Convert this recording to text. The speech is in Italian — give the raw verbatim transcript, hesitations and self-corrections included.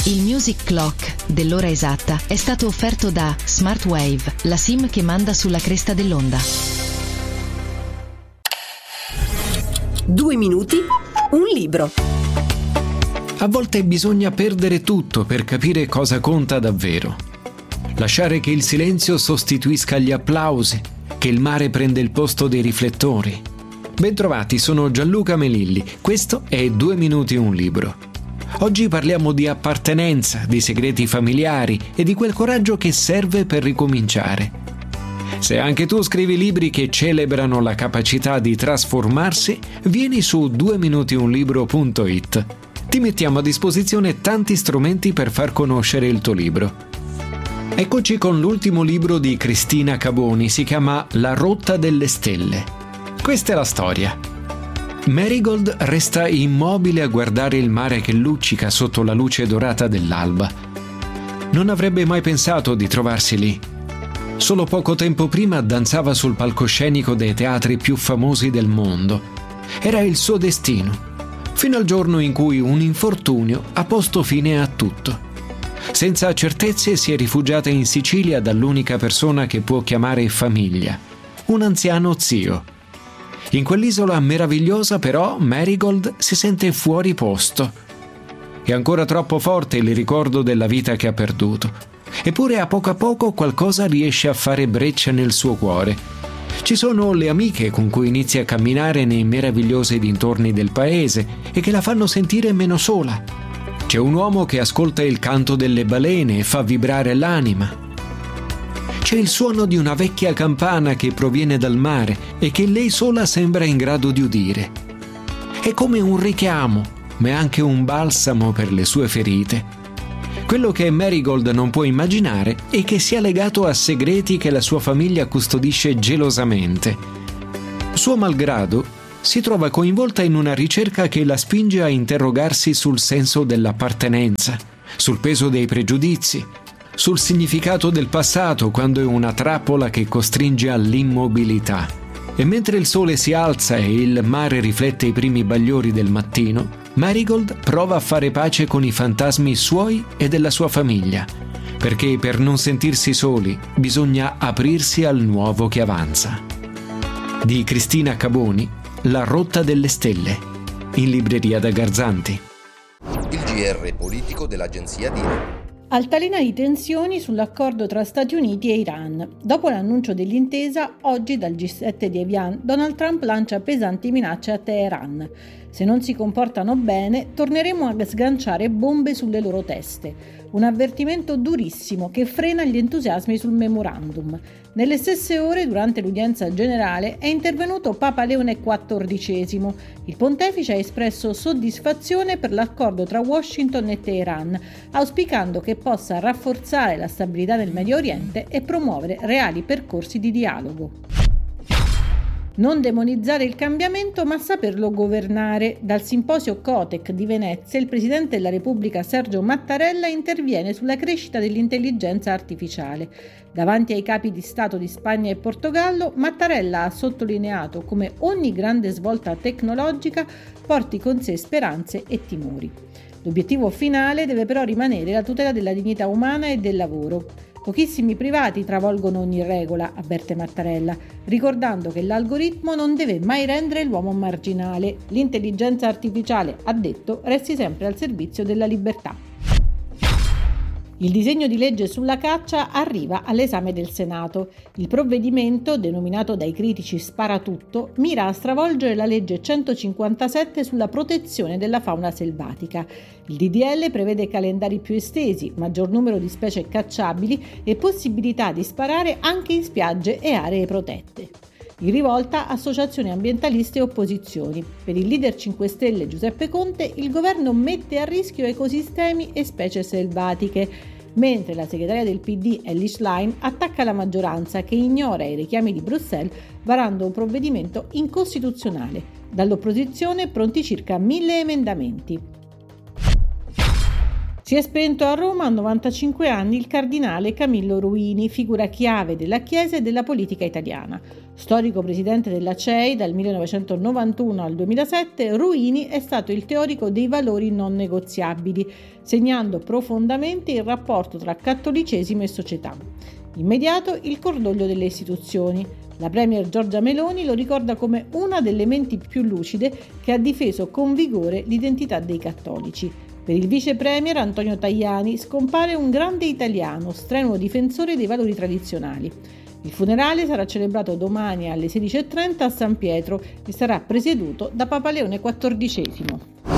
Il Music Clock dell'ora esatta è stato offerto da Smartwave, la SIM che manda sulla cresta dell'onda. Due minuti, un libro. A volte bisogna perdere tutto per capire cosa conta davvero. Lasciare che il silenzio sostituisca gli applausi, che il mare prenda il posto dei riflettori. Bentrovati, sono Gianluca Melilli. Questo è Due minuti, un libro. Oggi parliamo di appartenenza, di segreti familiari e di quel coraggio che serve per ricominciare. Se anche tu scrivi libri che celebrano la capacità di trasformarsi, vieni su due minuti un libro punto it. Ti mettiamo a disposizione tanti strumenti per far conoscere il tuo libro. Eccoci con l'ultimo libro di Cristina Caboni, si chiama La rotta delle stelle. Questa è la storia. Marigold resta immobile a guardare il mare che luccica sotto la luce dorata dell'alba. Non avrebbe mai pensato di trovarsi lì. Solo poco tempo prima danzava sul palcoscenico dei teatri più famosi del mondo. Era il suo destino, fino al giorno in cui un infortunio ha posto fine a tutto. Senza certezze si è rifugiata in Sicilia dall'unica persona che può chiamare famiglia, un anziano zio. In quell'isola meravigliosa però Marigold si sente fuori posto. È ancora troppo forte il ricordo della vita che ha perduto. Eppure a poco a poco qualcosa riesce a fare breccia nel suo cuore. Ci sono le amiche con cui inizia a camminare nei meravigliosi dintorni del paese e che la fanno sentire meno sola. C'è un uomo che ascolta il canto delle balene e fa vibrare l'anima. C'è il suono di una vecchia campana che proviene dal mare e che lei sola sembra in grado di udire. È come un richiamo, ma è anche un balsamo per le sue ferite. Quello che Marigold non può immaginare è che sia legato a segreti che la sua famiglia custodisce gelosamente. Suo malgrado, si trova coinvolta in una ricerca che la spinge a interrogarsi sul senso dell'appartenenza, sul peso dei pregiudizi, sul significato del passato quando è una trappola che costringe all'immobilità. E mentre il sole si alza e il mare riflette i primi bagliori del mattino, Marigold prova a fare pace con i fantasmi suoi e della sua famiglia, perché per non sentirsi soli bisogna aprirsi al nuovo che avanza. Di Cristina Caboni, La rotta delle stelle, in libreria da Garzanti. Il G R politico dell'agenzia Dino. Altalena di tensioni sull'accordo tra Stati Uniti e Iran. Dopo l'annuncio dell'intesa, oggi dal G sette di Evian, Donald Trump lancia pesanti minacce a Teheran. Se non si comportano bene, torneremo a sganciare bombe sulle loro teste. Un avvertimento durissimo che frena gli entusiasmi sul memorandum. Nelle stesse ore, durante l'udienza generale, è intervenuto Papa Leone quattordicesimo. Il pontefice ha espresso soddisfazione per l'accordo tra Washington e Teheran, auspicando che possa rafforzare la stabilità nel Medio Oriente e promuovere reali percorsi di dialogo. Non demonizzare il cambiamento, ma saperlo governare. Dal simposio Cotec di Venezia, il presidente della Repubblica Sergio Mattarella interviene sulla crescita dell'intelligenza artificiale. Davanti ai capi di Stato di Spagna e Portogallo, Mattarella ha sottolineato come ogni grande svolta tecnologica porti con sé speranze e timori. L'obiettivo finale deve però rimanere la tutela della dignità umana e del lavoro. Pochissimi privati travolgono ogni regola, avverte Mattarella, ricordando che l'algoritmo non deve mai rendere l'uomo marginale. L'intelligenza artificiale, ha detto, resti sempre al servizio della libertà. Il disegno di legge sulla caccia arriva all'esame del Senato. Il provvedimento, denominato dai critici Sparatutto, mira a stravolgere la legge centocinquantasette sulla protezione della fauna selvatica. Il D D L prevede calendari più estesi, maggior numero di specie cacciabili e possibilità di sparare anche in spiagge e aree protette. In rivolta associazioni ambientaliste e opposizioni. Per il leader cinque Stelle Giuseppe Conte, il governo mette a rischio ecosistemi e specie selvatiche, mentre la segretaria del P D Elly Schlein attacca la maggioranza che ignora i richiami di Bruxelles varando un provvedimento incostituzionale. Dall'opposizione pronti circa mille emendamenti. Si è spento a Roma a novantacinque anni il cardinale Camillo Ruini, figura chiave della Chiesa e della politica italiana. Storico presidente della C E I dal millenovecentonovantuno al duemilasette, Ruini è stato il teorico dei valori non negoziabili, segnando profondamente il rapporto tra cattolicesimo e società. Immediato il cordoglio delle istituzioni. La premier Giorgia Meloni lo ricorda come una delle menti più lucide che ha difeso con vigore l'identità dei cattolici. Per il vice premier Antonio Tajani scompare un grande italiano, strenuo difensore dei valori tradizionali. Il funerale sarà celebrato domani alle sedici e trenta a San Pietro e sarà presieduto da Papa Leone quattordicesimo.